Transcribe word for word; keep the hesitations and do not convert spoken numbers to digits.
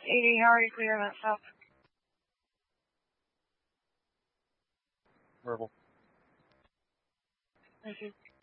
Edie, how are you clearing that stuff? Verbal. Thank you.